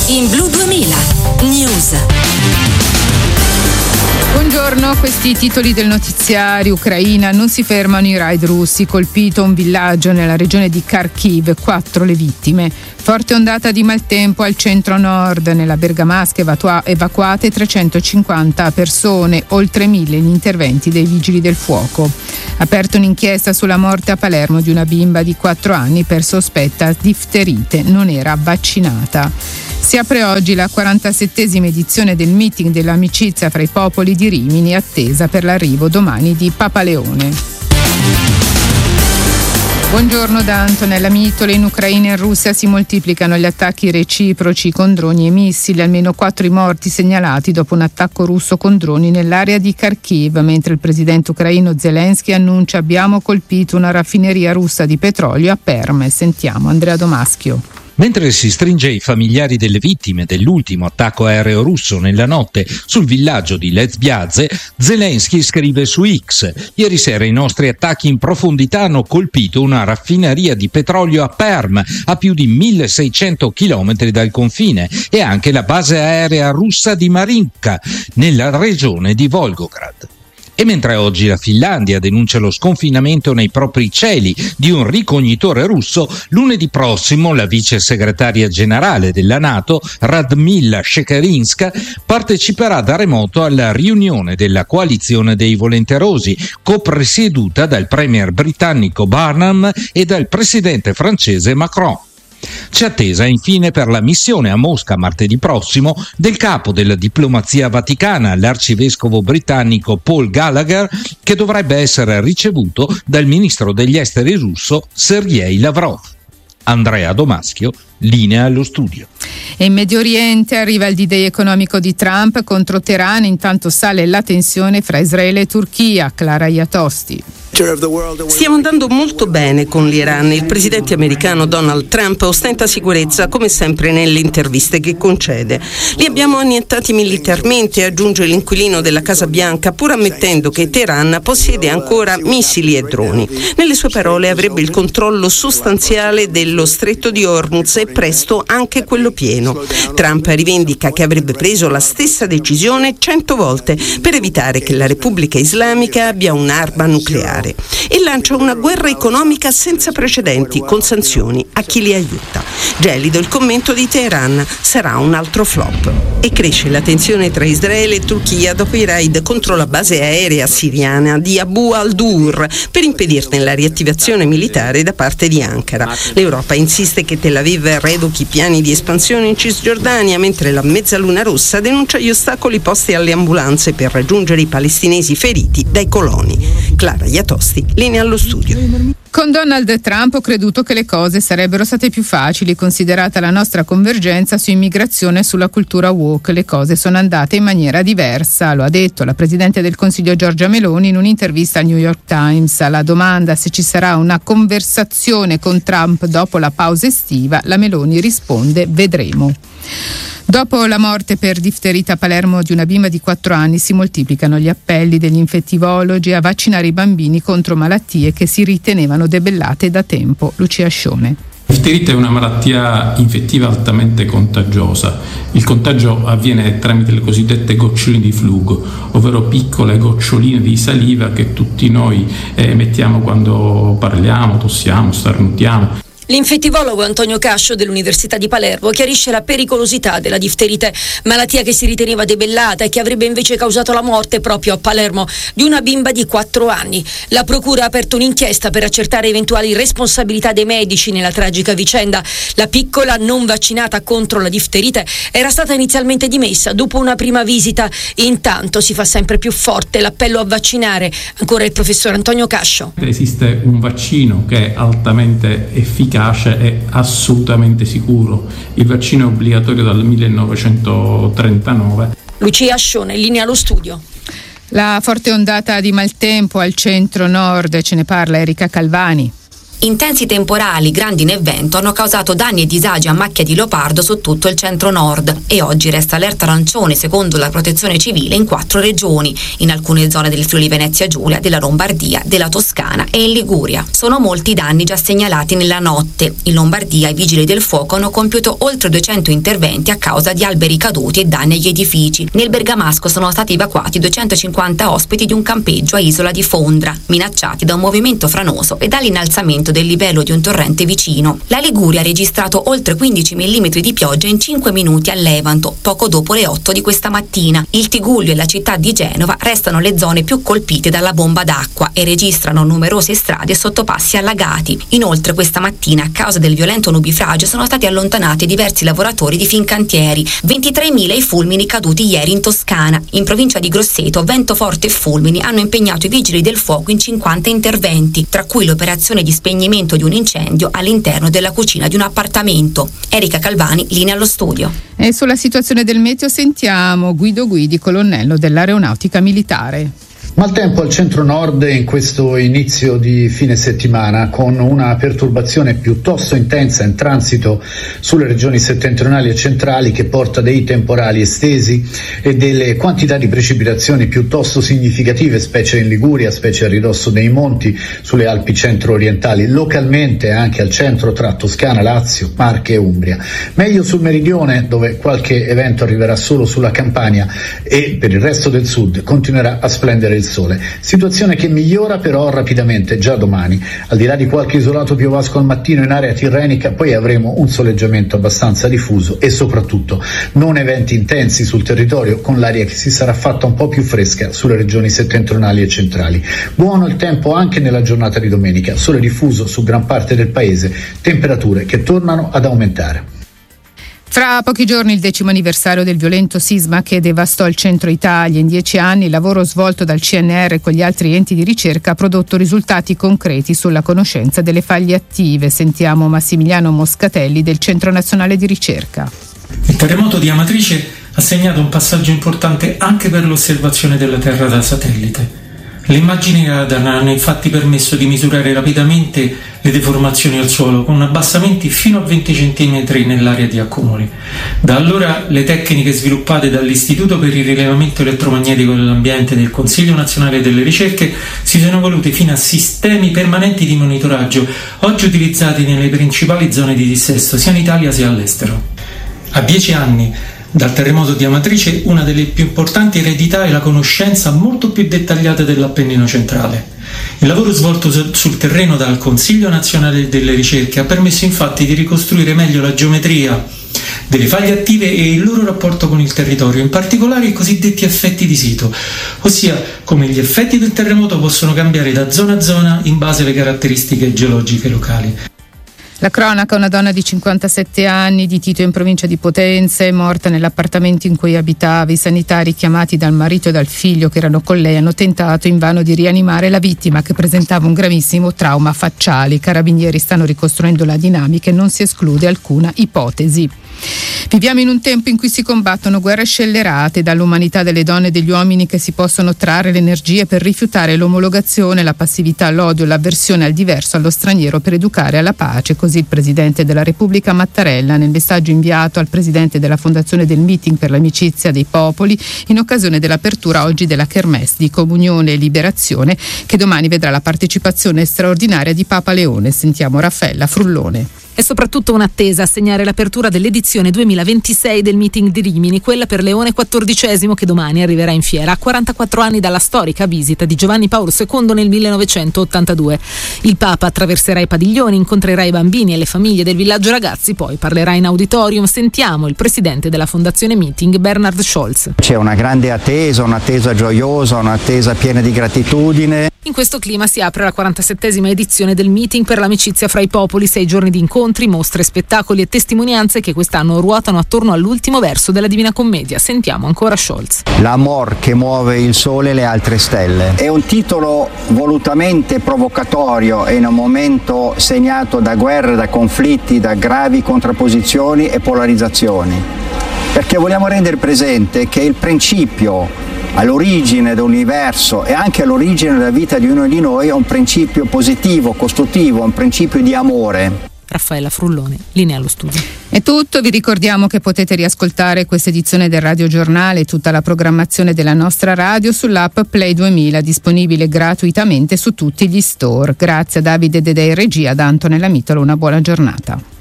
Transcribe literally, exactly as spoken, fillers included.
in Blu duemila News. Buongiorno, questi titoli del notiziario. Ucraina, non si fermano i raid russi, colpito un villaggio nella regione di Kharkiv, quattro le vittime. Forte ondata di maltempo al centro-nord, nella Bergamasca evatua- evacuate trecentocinquanta persone, oltre mille gli interventi dei vigili del fuoco. Aperta un'inchiesta sulla morte a Palermo di una bimba di quattro anni per sospetta difterite, non era vaccinata. Si apre oggi la quarantasettesima edizione del meeting dell'amicizia fra i popoli di Rimini, attesa per l'arrivo domani di Papa Leone. Buongiorno da Antonella Mitole. In Ucraina e in Russia si moltiplicano gli attacchi reciproci con droni e missili, almeno quattro i morti segnalati dopo un attacco russo con droni nell'area di Kharkiv, mentre il presidente ucraino Zelensky annuncia: abbiamo colpito una raffineria russa di petrolio a Perm. Sentiamo Andrea Domaschio. Mentre si stringe i familiari delle vittime dell'ultimo attacco aereo russo nella notte sul villaggio di Lezbiadze, Zelensky scrive su X: ieri sera i nostri attacchi in profondità hanno colpito una raffineria di petrolio a Perm, a più di milleseicento chilometri dal confine, e anche la base aerea russa di Marinka, nella regione di Volgograd. E mentre oggi la Finlandia denuncia lo sconfinamento nei propri cieli di un ricognitore russo, lunedì prossimo la vice segretaria generale della NATO, Radmila Shekerinska, parteciperà da remoto alla riunione della coalizione dei volenterosi, copresieduta dal premier britannico Barnum e dal presidente francese Macron. C'è attesa infine per la missione a Mosca martedì prossimo del capo della diplomazia vaticana, l'arcivescovo britannico Paul Gallagher, che dovrebbe essere ricevuto dal ministro degli esteri russo Sergei Lavrov. Andrea Domaschio, linea allo studio. E in Medio Oriente arriva il D-Day economico di Trump contro Teheran, intanto sale la tensione fra Israele e Turchia. Clara Iatosti. Stiamo andando molto bene con l'Iran. Il presidente americano Donald Trump ostenta sicurezza come sempre nelle interviste che concede. Li abbiamo annientati militarmente, aggiunge l'inquilino della Casa Bianca, pur ammettendo che Teheran possiede ancora missili e droni. Nelle sue parole avrebbe il controllo sostanziale dello stretto di Hormuz e presto anche quello pieno. Trump rivendica che avrebbe preso la stessa decisione cento volte per evitare che la Repubblica Islamica abbia un'arma nucleare. E lancia una guerra economica senza precedenti con sanzioni a chi li aiuta. Gelido il commento di Teheran: sarà un altro flop. E cresce la tensione tra Israele e Turchia dopo i raid contro la base aerea siriana di Abu al-Dur per impedirne la riattivazione militare da parte di Ankara. L'Europa insiste che Tel Aviv revochi piani di espansione in Cisgiordania, mentre la Mezzaluna Rossa denuncia gli ostacoli posti alle ambulanze per raggiungere i palestinesi feriti dai coloni. Clara Iatosti, linea allo studio. Con Donald Trump ho creduto che le cose sarebbero state più facili, considerata la nostra convergenza su immigrazione e sulla cultura woke. Le cose sono andate in maniera diversa, lo ha detto la Presidente del Consiglio Giorgia Meloni in un'intervista al New York Times. Alla domanda se ci sarà una conversazione con Trump dopo la pausa estiva, la Meloni risponde: vedremo. Dopo la morte per difterite a Palermo di una bimba di quattro anni, si moltiplicano gli appelli degli infettivologi a vaccinare i bambini contro malattie che si ritenevano debellate da tempo. Lucia Scione. La difterite è una malattia infettiva altamente contagiosa. Il contagio avviene tramite le cosiddette goccioline di flugo, ovvero piccole goccioline di saliva che tutti noi emettiamo quando parliamo, tossiamo, starnutiamo. L'infettivologo Antonio Cascio dell'Università di Palermo chiarisce la pericolosità della difterite, malattia che si riteneva debellata e che avrebbe invece causato la morte proprio a Palermo di una bimba di quattro anni. La procura ha aperto un'inchiesta per accertare eventuali responsabilità dei medici nella tragica vicenda. La piccola non vaccinata contro la difterite era stata inizialmente dimessa dopo una prima visita. Intanto si fa sempre più forte l'appello a vaccinare. Ancora il professor Antonio Cascio. Esiste un vaccino che è altamente efficace è assolutamente sicuro. Il vaccino è obbligatorio dal millenovecentotrentanove. Lucia Scione, linea allo studio. La forte ondata di maltempo al centro-nord, ce ne parla Erika Calvani. Intensi temporali, grandine e vento hanno causato danni e disagi a macchia di leopardo su tutto il centro-nord e oggi resta allerta arancione secondo la protezione civile in quattro regioni, in alcune zone del Friuli Venezia Giulia, della Lombardia, della Toscana e in Liguria. Sono molti i danni già segnalati nella notte. In Lombardia i vigili del fuoco hanno compiuto oltre duecento interventi a causa di alberi caduti e danni agli edifici. Nel Bergamasco sono stati evacuati duecentocinquanta ospiti di un campeggio a Isola di Fondra, minacciati da un movimento franoso e dall'innalzamento del livello di un torrente vicino. La Liguria ha registrato oltre quindici millimetri di pioggia in cinque minuti a Levanto, poco dopo le otto di questa mattina. Il Tigullio e la città di Genova restano le zone più colpite dalla bomba d'acqua e registrano numerose strade e sottopassi allagati. Inoltre questa mattina, a causa del violento nubifragio, sono stati allontanati diversi lavoratori di Fincantieri. ventitremila i fulmini caduti ieri in Toscana. In provincia di Grosseto, vento forte e fulmini hanno impegnato i vigili del fuoco in cinquanta interventi, tra cui l'operazione di spegnimento di un incendio all'interno della cucina di un appartamento. Erika Calvani, linea allo studio. E sulla situazione del meteo sentiamo Guido Guidi, colonnello dell'Aeronautica Militare. Maltempo al centro-nord in questo inizio di fine settimana, con una perturbazione piuttosto intensa in transito sulle regioni settentrionali e centrali che porta dei temporali estesi e delle quantità di precipitazioni piuttosto significative, specie in Liguria, specie a ridosso dei monti, sulle Alpi centro-orientali, localmente anche al centro tra Toscana, Lazio, Marche e Umbria. Meglio sul meridione, dove qualche evento arriverà solo sulla Campania, e per il resto del sud continuerà a splendere il sole. Situazione che migliora però rapidamente già domani. Al di là di qualche isolato piovasco al mattino in area tirrenica, poi avremo un soleggiamento abbastanza diffuso e soprattutto non eventi intensi sul territorio, con l'aria che si sarà fatta un po' più fresca sulle regioni settentrionali e centrali. Buono il tempo anche nella giornata di domenica, sole diffuso su gran parte del paese, temperature che tornano ad aumentare. Fra pochi giorni il decimo anniversario del violento sisma che devastò il centro Italia. In dieci anni il lavoro svolto dal C N R con gli altri enti di ricerca ha prodotto risultati concreti sulla conoscenza delle faglie attive. Sentiamo Massimiliano Moscatelli del Centro Nazionale di Ricerca. Il terremoto di Amatrice ha segnato un passaggio importante anche per l'osservazione della Terra da satellite. Le immagini radar hanno infatti permesso di misurare rapidamente le deformazioni al suolo con abbassamenti fino a venti centimetri nell'area di accumuli. Da allora le tecniche sviluppate dall'Istituto per il rilevamento elettromagnetico dell'ambiente del Consiglio Nazionale delle Ricerche si sono evolute fino a sistemi permanenti di monitoraggio, oggi utilizzati nelle principali zone di dissesto sia in Italia sia all'estero. A dieci anni dal terremoto di Amatrice, una delle più importanti eredità è la conoscenza molto più dettagliata dell'Appennino centrale. Il lavoro svolto sul terreno dal Consiglio Nazionale delle Ricerche ha permesso infatti di ricostruire meglio la geometria delle faglie attive e il loro rapporto con il territorio, in particolare i cosiddetti effetti di sito, ossia come gli effetti del terremoto possono cambiare da zona a zona in base alle caratteristiche geologiche locali. La cronaca: una donna di cinquantasette anni di Tito in provincia di Potenza è morta nell'appartamento in cui abitava. I sanitari chiamati dal marito e dal figlio che erano con lei hanno tentato invano di rianimare la vittima, che presentava un gravissimo trauma facciale. I carabinieri stanno ricostruendo la dinamica e non si esclude alcuna ipotesi. Viviamo in un tempo in cui si combattono guerre scellerate. Dall'umanità delle donne e degli uomini che si possono trarre le energie per rifiutare l'omologazione, la passività all'odio, l'avversione al diverso, allo straniero, per educare alla pace. Così il Presidente della Repubblica Mattarella nel messaggio inviato al Presidente della Fondazione del Meeting per l'Amicizia dei Popoli in occasione dell'apertura oggi della Kermesse di Comunione e Liberazione, che domani vedrà la partecipazione straordinaria di Papa Leone. Sentiamo Raffaella Frullone. È soprattutto un'attesa a segnare l'apertura dell'edizione duemilaventisei del Meeting di Rimini, quella per Leone quattordicesimo, che domani arriverà in fiera a quarantaquattro anni dalla storica visita di Giovanni Paolo secondo nel millenovecentottantadue. Il Papa attraverserà i padiglioni, incontrerà i bambini e le famiglie del villaggio ragazzi, poi parlerà in auditorium. Sentiamo il presidente della Fondazione Meeting, Bernard Scholz. C'è una grande attesa, un'attesa gioiosa, un'attesa piena di gratitudine. In questo clima si apre la quarantasettesima edizione del Meeting per l'Amicizia fra i Popoli, sei giorni di incontri, mostre, spettacoli e testimonianze che quest'anno ruotano attorno all'ultimo verso della Divina Commedia. Sentiamo ancora Scholz. L'amor che muove il sole e le altre stelle. È un titolo volutamente provocatorio e in un momento segnato da guerre, da conflitti, da gravi contrapposizioni e polarizzazioni, perché vogliamo rendere presente che il principio all'origine dell'universo e anche all'origine della vita di ognuno di noi è un principio positivo, costruttivo, un principio di amore. Raffaella Frullone, linea allo studio. È tutto, vi ricordiamo che potete riascoltare questa edizione del Radio Giornale e tutta la programmazione della nostra radio sull'app Play duemila, disponibile gratuitamente su tutti gli store. Grazie a Davide Dedè in regia, da Antonella Mitolo, una buona giornata.